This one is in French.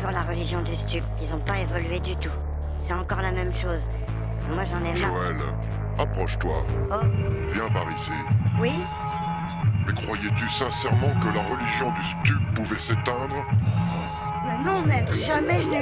toujours la religion du stup. Ils ont pas évolué du tout. C'est encore la même chose. Moi j'en ai marre. Joël, approche-toi. Oh, Viens par ici. oui? Mais croyais-tu sincèrement que la religion du stup pouvait s'éteindre? Mais non, maître, jamais je n'ai